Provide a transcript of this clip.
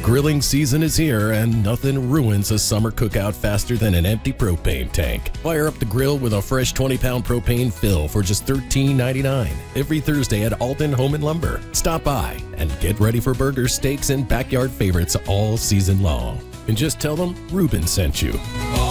Grilling season is here, and nothing ruins a summer cookout faster than an empty propane tank. Fire up the grill with a fresh 20-pound propane fill for just $13.99 every Thursday at Alden Home and Lumber. Stop by and get ready for burgers, steaks, and backyard favorites all season long. And just tell them Ruben sent you.